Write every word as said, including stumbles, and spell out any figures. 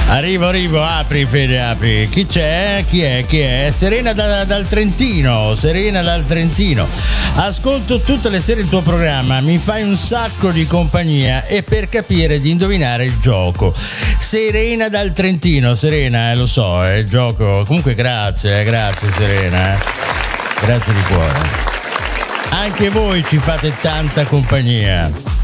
Arrivo, arrivo, apri Fede, apri. Chi c'è? Chi è? Chi è? Serena da, dal Trentino, Serena dal Trentino. Ascolto tutte le sere il tuo programma, mi fai un sacco di compagnia e per capire di indovinare il gioco. Serena dal Trentino, Serena, eh, lo so, è il gioco. Comunque grazie, eh, grazie Serena, eh. Grazie di cuore. Anche voi ci fate tanta compagnia.